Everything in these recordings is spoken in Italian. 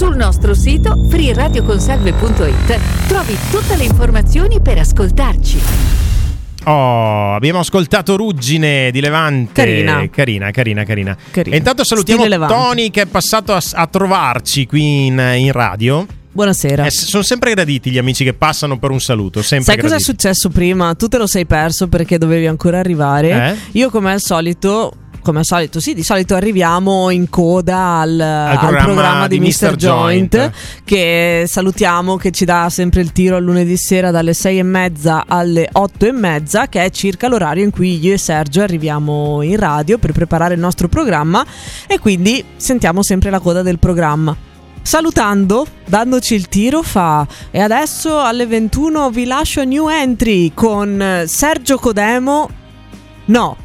Sul nostro sito freeradioconsalve.it trovi tutte le informazioni per ascoltarci. Oh, abbiamo ascoltato Ruggine di Levante. Carina. E intanto salutiamo Tony che è passato a trovarci qui in radio. Buonasera. Sono sempre graditi gli amici che passano per un saluto. Sai cosa è successo prima? Tu te lo sei perso perché dovevi ancora arrivare. Io come al solito, sì, di solito arriviamo in coda al programma di Mr. Joint, che salutiamo, che ci dà sempre il tiro al lunedì sera dalle 6:30 alle 8:30, che è circa l'orario in cui io e Sergio arriviamo in radio per preparare il nostro programma, e quindi sentiamo sempre la coda del programma. Salutando, dandoci il tiro, fa: e adesso alle 21 vi lascio New Entry con Sergio Codemo. No.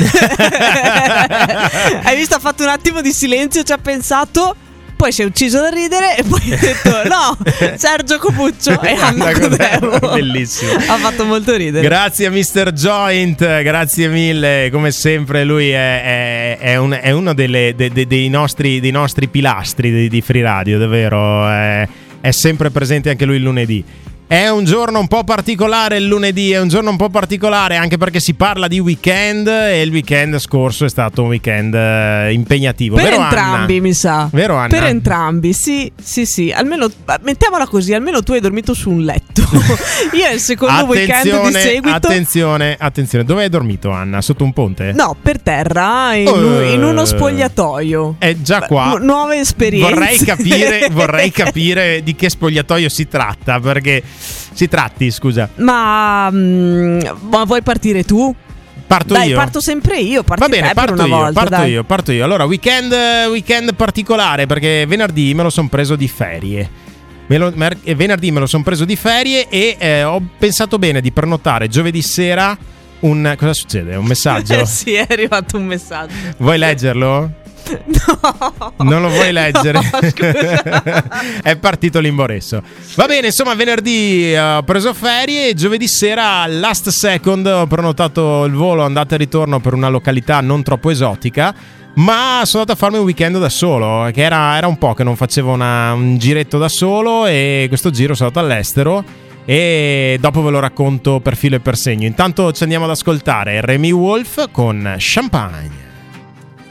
Hai visto? Ha fatto un attimo di silenzio, ci ha pensato, poi si è ucciso da ridere e poi ha detto no, Sergio Copuccio e Anna Codemo. Bellissimo, ha fatto molto ridere. Grazie a Mr. Joint, grazie mille, come sempre lui è uno dei nostri pilastri di Free Radio, davvero, è sempre presente anche lui il lunedì. È un giorno un po' particolare il lunedì, è un giorno un po' particolare anche perché si parla di weekend, e il weekend scorso è stato un weekend impegnativo. Per vero, entrambi, Anna? Mi sa. Vero, Anna? Per entrambi, sì. Almeno, mettiamola così, almeno tu hai dormito su un letto. Io è il secondo weekend di seguito. Attenzione, dove hai dormito, Anna? Sotto un ponte? No, per terra, in uno spogliatoio. È già qua. Nuove esperienze. Vorrei capire di che spogliatoio si tratta, perché scusa. Ma vuoi partire tu? Parto io? Parto sempre io. Va bene, parto io. Allora, weekend particolare, perché venerdì me lo sono preso di ferie. Venerdì me lo sono preso di ferie e ho pensato bene di prenotare giovedì sera cosa succede? Un messaggio? Sì, è arrivato un messaggio. Vuoi leggerlo? No, non lo vuoi leggere? No, scusa. È partito l'imboresso. Va bene, insomma, venerdì ho preso ferie e giovedì sera last second ho prenotato il volo andata e ritorno per una località non troppo esotica, ma sono andato a farmi un weekend da solo, che era un po' che non facevo un giretto da solo, e questo giro sono andato all'estero e dopo ve lo racconto per filo e per segno. Intanto ci andiamo ad ascoltare Remy Wolf con Champagne.